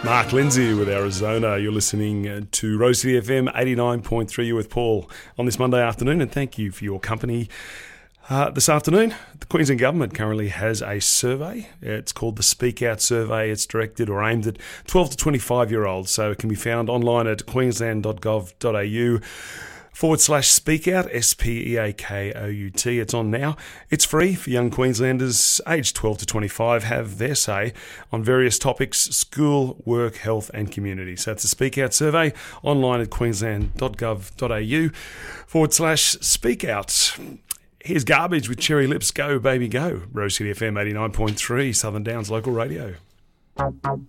Mark Lindsay with Arizona. You're listening to Rose City FM 89.3. You're with Paul on this Monday afternoon, and thank you for your company. This afternoon, the Queensland Government currently has a survey. It's called the Speak Out Survey. It's directed or aimed at 12 to 25-year-olds, so it can be found online at queensland.gov.au/speakout, SPEAKOUT. It's on now. It's free for young Queenslanders aged 12 to 25 have their say on various topics: school, work, health and community. So it's a Speak Out survey online at queensland.gov.au/speakout. Here's Garbage with Cherry Lips. Go, baby, go. Rose City FM 89.3, Southern Downs Local Radio.